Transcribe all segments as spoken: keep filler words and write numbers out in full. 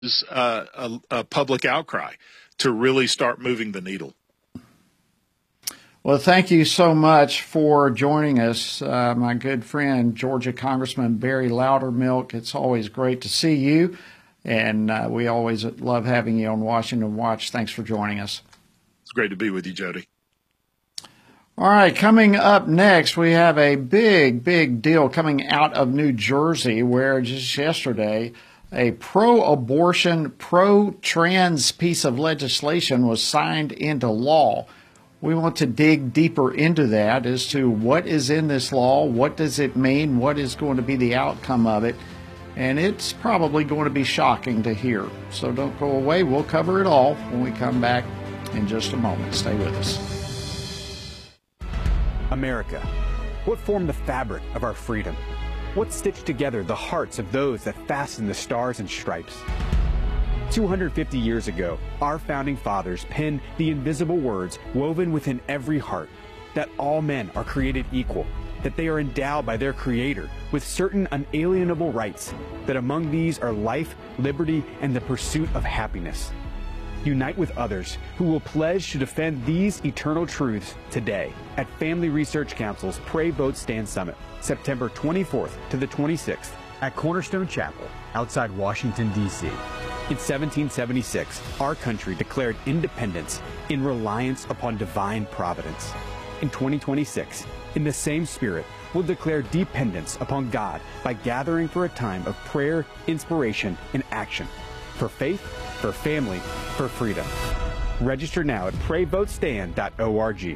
uh, a, a public outcry to really start moving the needle. Well, thank you so much for joining us, uh, my good friend, Georgia Congressman Barry Loudermilk. It's always great to see you, and uh, we always love having you on Washington Watch. Thanks for joining us. It's great to be with you, Jody. All right, coming up next, we have a big, big deal coming out of New Jersey, where just yesterday, a pro-abortion, pro-trans piece of legislation was signed into law. We want to dig deeper into that as to what is in this law, what does it mean, what is going to be the outcome of it, and it's probably going to be shocking to hear. So don't go away. We'll cover it all when we come back in just a moment. Stay with us. America, what formed the fabric of our freedom? What stitched together the hearts of those that fasten the stars and stripes? two hundred fifty years ago, our founding fathers penned the invisible words woven within every heart, that all men are created equal, that they are endowed by their Creator with certain unalienable rights, that among these are life, liberty, and the pursuit of happiness. Unite with others who will pledge to defend these eternal truths today at Family Research Council's Pray Vote Stand Summit, September twenty-fourth to the twenty-sixth at Cornerstone Chapel outside Washington, D C In seventeen seventy-six, our country declared independence in reliance upon divine providence. In twenty twenty-six, in the same spirit, we'll declare dependence upon God by gathering for a time of prayer, inspiration, and action. For faith, for family, for freedom. Register now at pray vote stand dot org.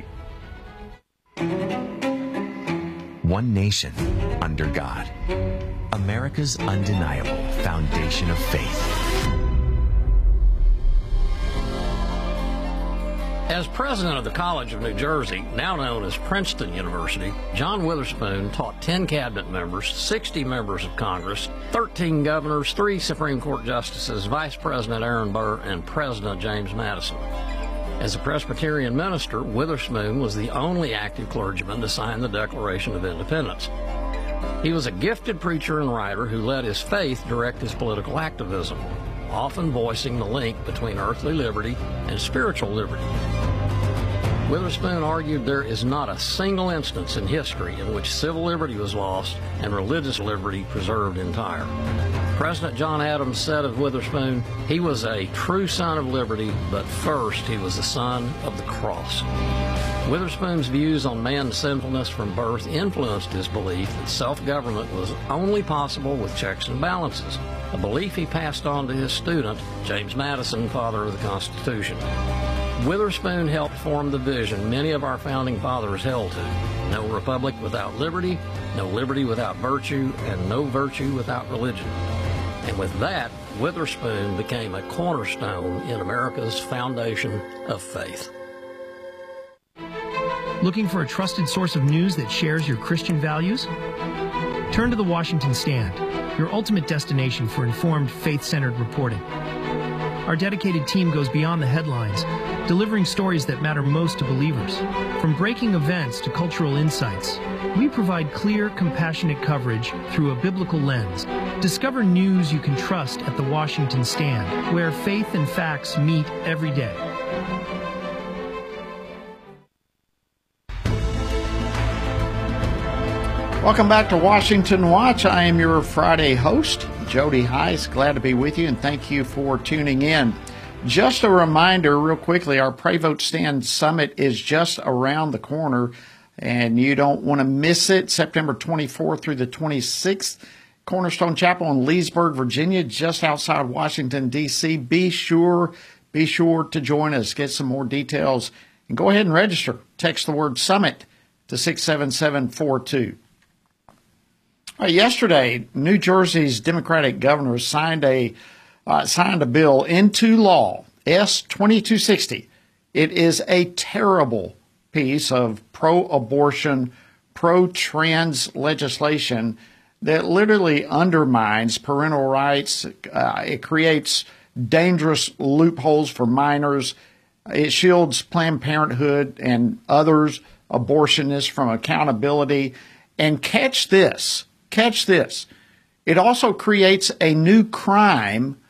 One nation under God. America's undeniable foundation of faith. As president of the College of New Jersey, now known as Princeton University, John Witherspoon taught ten cabinet members, sixty members of Congress, thirteen governors, three Supreme Court justices, Vice President Aaron Burr, and President James Madison. As a Presbyterian minister, Witherspoon was the only active clergyman to sign the Declaration of Independence. He was a gifted preacher and writer who let his faith direct his political activism, often voicing the link between earthly liberty and spiritual liberty. Witherspoon argued there is not a single instance in history in which civil liberty was lost and religious liberty preserved entire. President John Adams said of Witherspoon, he was a true son of liberty, but first he was the son of the cross. Witherspoon's views on man's sinfulness from birth influenced his belief that self-government was only possible with checks and balances, a belief he passed on to his student, James Madison, father of the Constitution. Witherspoon helped form the vision many of our founding fathers held to: no republic without liberty, no liberty without virtue, and no virtue without religion. And with that, Witherspoon became a cornerstone in America's foundation of faith. Looking for a trusted source of news that shares your Christian values? Turn to the Washington Stand, your ultimate destination for informed, faith-centered reporting. Our dedicated team goes beyond the headlines, delivering stories that matter most to believers. From breaking events to cultural insights, we provide clear, compassionate coverage through a biblical lens. Discover news you can trust at the Washington Stand, where faith and facts meet every day. Welcome back to Washington Watch. I am your Friday host, Jody Heiss. Glad to be with you, and thank you for tuning in. Just a reminder, real quickly, our Pray Vote Stand Summit is just around the corner, and you don't want to miss it. September twenty-fourth through the twenty-sixth, Cornerstone Chapel in Leesburg, Virginia, just outside Washington, D C Be sure, be sure to join us. Get some more details, and go ahead and register. Text the word SUMMIT to six seven seven four two. Uh, yesterday, New Jersey's Democratic governor signed a uh, signed a bill into law, S twenty-two sixty. It is a terrible piece of pro-abortion, pro-trans legislation that literally undermines parental rights. Uh, it creates dangerous loopholes for minors. It shields Planned Parenthood and others abortionists from accountability. And catch this. Catch this. It also creates a new crime